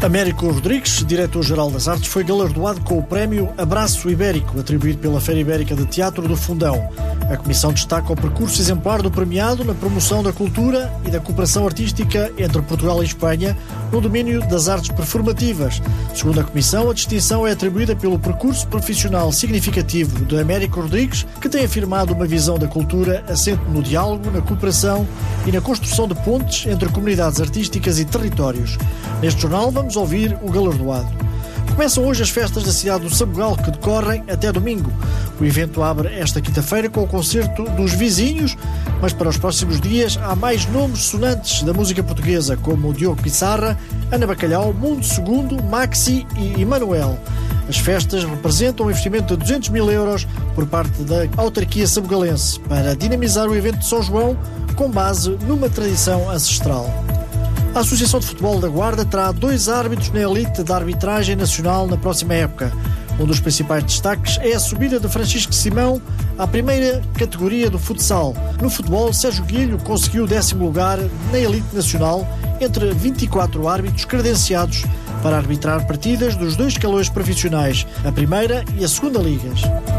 Américo Rodrigues, diretor-geral das artes, foi galardoado com o prémio Abraço Ibérico, atribuído pela Feira Ibérica de Teatro do Fundão. A Comissão destaca o percurso exemplar do premiado na promoção da cultura e da cooperação artística entre Portugal e Espanha no domínio das artes performativas. Segundo a Comissão, a distinção é atribuída pelo percurso profissional significativo de Américo Rodrigues, que tem afirmado uma visão da cultura assente no diálogo, na cooperação e na construção de pontes entre comunidades artísticas e territórios. Neste jornal vamos ouvir o galardoado. Começam hoje as festas da cidade do Sabugal, que decorrem até domingo. O evento abre esta quinta-feira com o concerto dos Vizinhos, mas para os próximos dias há mais nomes sonantes da música portuguesa, como Diogo Pissarra, Ana Bacalhau, Mundo Segundo, Maxi e Emanuel. As festas representam um investimento de 200 mil euros por parte da autarquia sabugalense para dinamizar o evento de São João com base numa tradição ancestral. A Associação de Futebol da Guarda terá 2 árbitros na elite da arbitragem nacional na próxima época. Um dos principais destaques é a subida de Francisco Simão à primeira categoria do futsal. No futebol, Sérgio Guilho conseguiu o 10º lugar na elite nacional entre 24 árbitros credenciados para arbitrar partidas dos 2 escalões profissionais, a primeira e a segunda ligas.